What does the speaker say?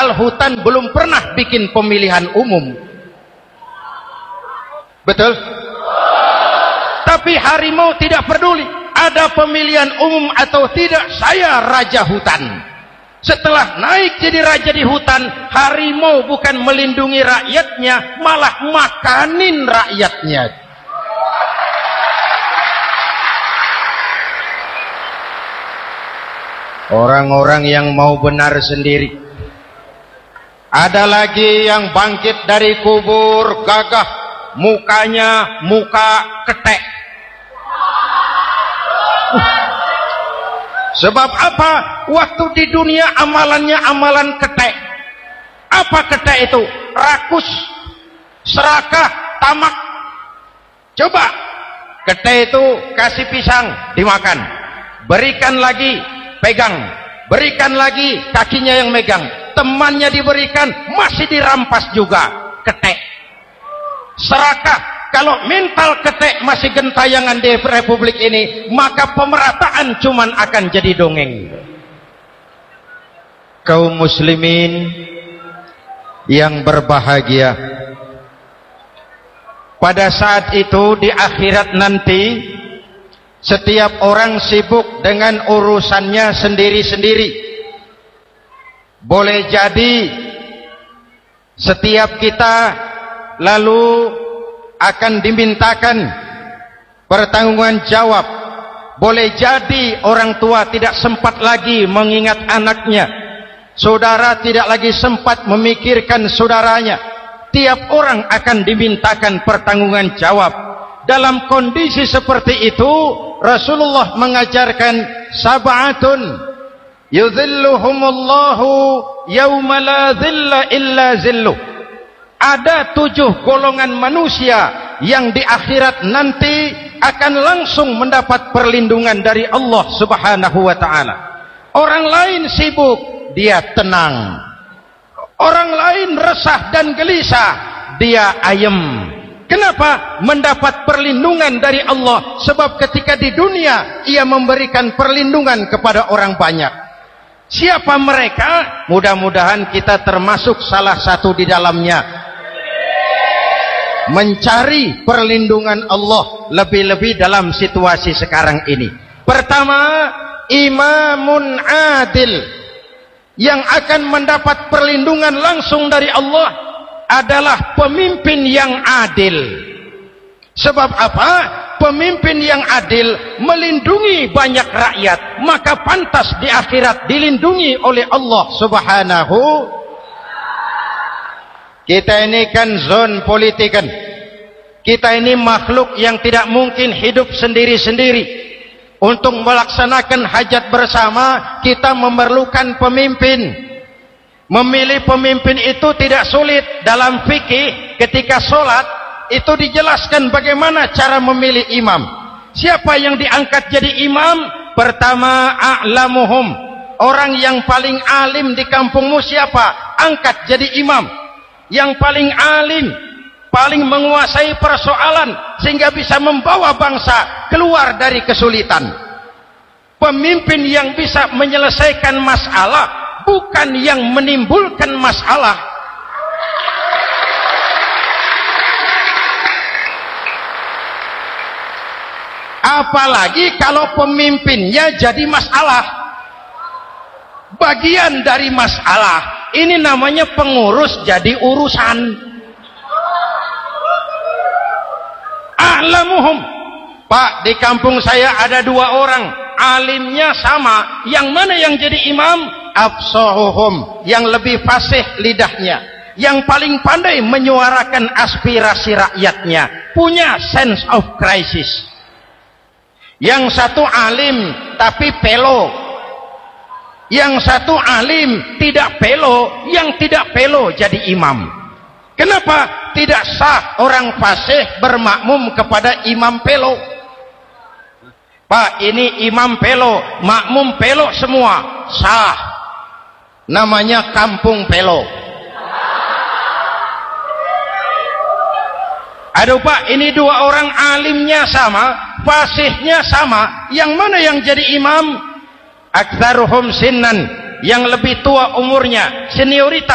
padahal hutan belum pernah bikin pemilihan umum. Betul? Tapi harimau tidak peduli ada pemilihan umum atau tidak, saya raja hutan. Setelah naik jadi raja di hutan, harimau bukan melindungi rakyatnya, malah makanin rakyatnya. Orang-orang yang mau benar sendiri. Ada lagi yang bangkit dari kubur gagah, mukanya muka ketek. Sebab apa? Waktu di dunia amalannya amalan ketek. Apa ketek itu? Rakus, serakah, tamak. Coba ketek itu kasih pisang dimakan, berikan lagi pegang, berikan lagi kakinya yang megang, temannya diberikan masih dirampas juga. Ketek. Serakah. Kalau mental ketek masih gentayangan di republik ini, maka pemerataan cuman akan jadi dongeng. Kaum muslimin yang berbahagia, pada saat itu di akhirat nanti, setiap orang sibuk dengan urusannya sendiri-sendiri. Boleh jadi setiap kita lalu akan dimintakan pertanggungan jawab. Boleh jadi orang tua tidak sempat lagi mengingat anaknya, saudara tidak lagi sempat memikirkan saudaranya. Tiap orang akan dimintakan pertanggungan jawab. Dalam kondisi seperti itu, Rasulullah mengajarkan sab'atun yudhilluhumullahu yawma la dhilla illa zilluh. Ada 7 golongan manusia yang di akhirat nanti akan langsung mendapat perlindungan dari Allah Subhanahu wa ta'ala. Orang lain sibuk, dia tenang. Orang lain resah dan gelisah, dia ayem. Kenapa? Mendapat perlindungan dari Allah. Sebab ketika di dunia ia memberikan perlindungan kepada orang banyak. Siapa mereka? Mudah-mudahan kita termasuk salah satu di dalamnya. Mencari perlindungan Allah lebih-lebih dalam situasi sekarang ini. Pertama, imamun adil yang akan mendapat perlindungan langsung dari Allah adalah pemimpin yang adil. Sebab apa? Pemimpin yang adil melindungi banyak rakyat, maka pantas di akhirat dilindungi oleh Allah Subhanahu. Kita ini kan zon politikan. Kita ini makhluk yang tidak mungkin hidup sendiri-sendiri. Untuk melaksanakan hajat bersama, kita memerlukan pemimpin. Memilih pemimpin itu tidak sulit. Dalam fikih, ketika sholat, itu dijelaskan bagaimana cara memilih imam. Siapa yang diangkat jadi imam? Pertama, a'lamuhum. Orang yang paling alim di kampungmu siapa? Angkat jadi imam. Yang paling alim, paling menguasai persoalan sehingga bisa membawa bangsa keluar dari kesulitan. Pemimpin yang bisa menyelesaikan masalah, bukan yang menimbulkan masalah. Apalagi kalau pemimpinnya jadi masalah, bagian dari masalah. Ini namanya pengurus jadi urusan. A'lamuhum. Pak, di kampung saya ada 2 orang, alimnya sama. Yang mana yang jadi imam? Afsahuhum, yang lebih fasih lidahnya, yang paling pandai menyuarakan aspirasi rakyatnya, punya sense of crisis. Yang satu alim tapi pelo. Yang satu alim tidak pelo, yang tidak pelo jadi imam. Kenapa? Tidak sah orang fasih bermakmum kepada imam pelo. Pak, ini imam pelo, makmum pelo semua, sah. Namanya kampung pelo. Aduh Pak, ini 2 orang alimnya sama, fasihnya sama, yang mana yang jadi imam? Aktsaruhum sinnan, yang lebih tua umurnya, senioritas